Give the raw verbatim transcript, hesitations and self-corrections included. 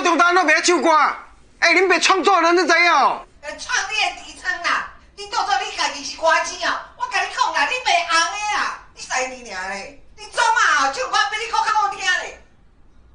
高中单都袂唱歌，哎，恁别创作人，你知影哦？ 创你的底层啦，你当作你家己是歌星哦？我甲你讲啦，你袂红的啦，你使你尔嘞？你总啊唱歌比你歌较好听嘞。